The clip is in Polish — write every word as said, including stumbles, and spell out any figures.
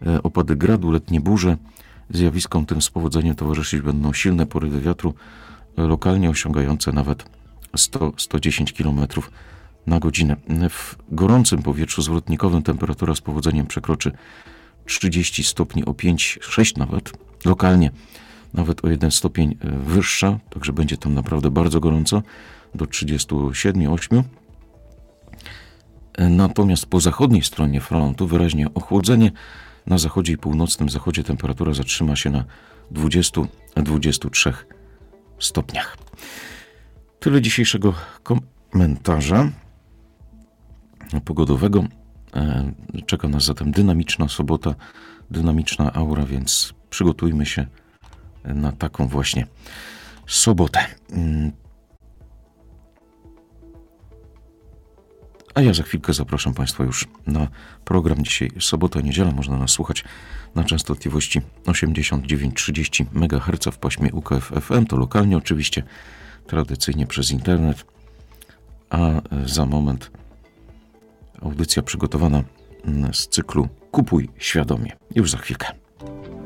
opady gradu, letnie burze. Zjawiskom tym z powodzeniem towarzyszyć będą silne porywy wiatru, lokalnie osiągające nawet sto do stu dziesięciu kilometrów na godzinę. W gorącym powietrzu zwrotnikowym temperatura z powodzeniem przekroczy trzydzieści stopni, o pięć sześć nawet. Lokalnie nawet o jeden stopień wyższa, także będzie tam naprawdę bardzo gorąco, do trzydziestu siedmiu ośmiu. Natomiast po zachodniej stronie frontu wyraźnie ochłodzenie. Na zachodzie i północnym zachodzie temperatura zatrzyma się na dwudziestu do dwudziestu trzech stopniach. Tyle dzisiejszego komentarza pogodowego. Czeka nas zatem dynamiczna sobota, dynamiczna aura, więc przygotujmy się na taką właśnie sobotę. A ja za chwilkę zapraszam Państwa już na program. Dzisiaj sobota, niedziela. Można nas słuchać na częstotliwości osiemdziesiąt dziewięć trzydzieści megaherców w paśmie U K F F M. To lokalnie oczywiście, tradycyjnie przez internet. A za moment audycja przygotowana z cyklu Kupuj świadomie. Już za chwilkę.